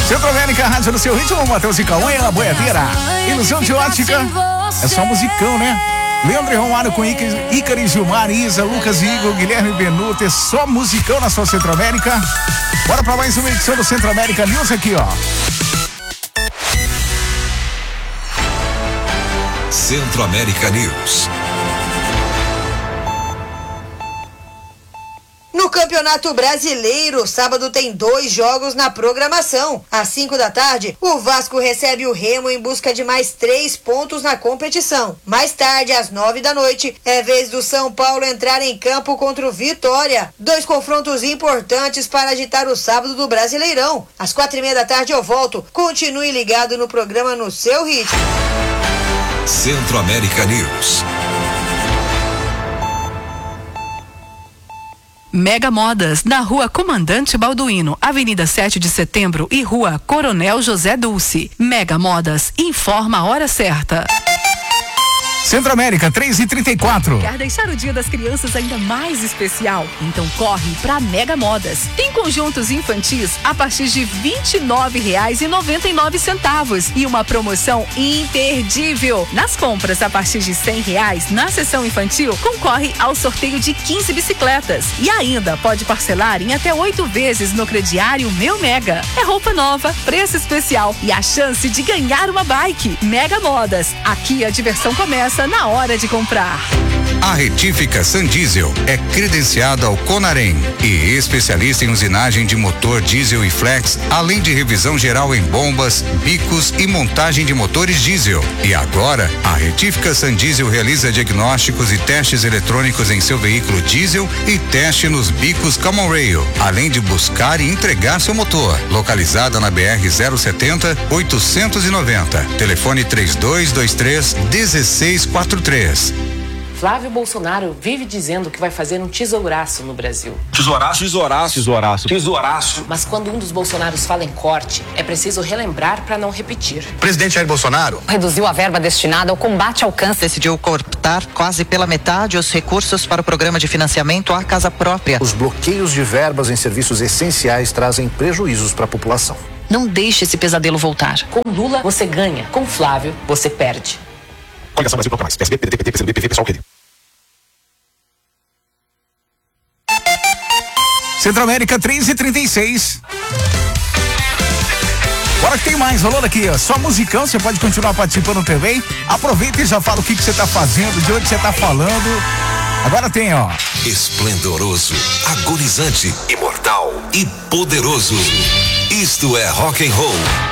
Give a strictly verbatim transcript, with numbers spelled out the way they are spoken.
Centro-América, rádio no seu ritmo, Matheus e Cauã e a boiadeira. Ilusão de ótica, é só musicão, né? Leandro e Romário com Ícaro e Gilmar, Isa, Lucas e Igor, Guilherme Benuto, é só musicão na sua Centro-América. Bora pra mais uma edição do Centro-América News aqui, ó. Centro-América News. No Campeonato Brasileiro, sábado tem dois jogos na programação. Às cinco da tarde, o Vasco recebe o Remo em busca de mais três pontos na competição. Mais tarde, às nove da noite, é vez do São Paulo entrar em campo contra o Vitória. Dois confrontos importantes para agitar o sábado do Brasileirão. Às quatro e meia da tarde eu volto. Continue ligado no programa No Seu Ritmo. Centro-América News. Mega Modas, na Rua Comandante Balduino, Avenida sete de Setembro e Rua Coronel José Dulce. Mega Modas, informa a hora certa. Centro-América, três e trinta e quatro. Quer deixar o Dia das Crianças ainda mais especial? Então corre pra Mega Modas. Tem conjuntos infantis a partir de vinte e nove reais e noventa e nove centavos e uma promoção imperdível. Nas compras a partir de cem reais na seção infantil, concorre ao sorteio de quinze bicicletas. E ainda pode parcelar em até oito vezes no crediário Meu Mega. É roupa nova, preço especial e a chance de ganhar uma bike. Mega Modas. Aqui a diversão começa na hora de comprar. A Retífica San Diesel é credenciada ao Conarem e especialista em usinagem de motor diesel e flex, além de revisão geral em bombas, bicos e montagem de motores diesel. E agora, a Retífica San Diesel realiza diagnósticos e testes eletrônicos em seu veículo diesel e teste nos bicos Common Rail, além de buscar e entregar seu motor. Localizada na B R zero setenta, oitocentos e noventa. Telefone três dois dois três, um seis quatro três. Flávio Bolsonaro vive dizendo que vai fazer um tesouraço no Brasil. Tesouraço? Tesouraço. Tesouraço. Tesouraço. Mas quando um dos Bolsonaros fala em corte, é preciso relembrar para não repetir. O presidente Jair Bolsonaro reduziu a verba destinada ao combate ao câncer. Decidiu cortar quase pela metade os recursos para o programa de financiamento à casa própria. Os bloqueios de verbas em serviços essenciais trazem prejuízos para a população. Não deixe esse pesadelo voltar. Com Lula, você ganha. Com Flávio, você perde. Coligação Brasil Proclamais. P S B, P D T, P T, P C B, P V, pessoal, P D. Centro-América, três e trinta e seis. Bora que tem mais, rolando aqui, ó. Só musicão, você pode continuar participando também. Aproveita e já fala o que, que você tá fazendo, de onde você tá falando. Agora tem, ó. Esplendoroso, agonizante, imortal e poderoso. Isto é rock and roll.